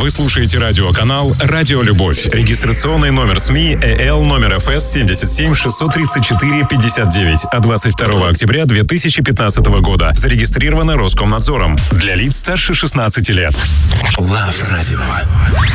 Вы слушаете радиоканал «Радио Любовь». Регистрационный номер СМИ ЭЛ номер ФС 77 634 59 от 22 октября 2015 года. Зарегистрировано Роскомнадзором. Для лиц старше 16 лет. Лав Радио.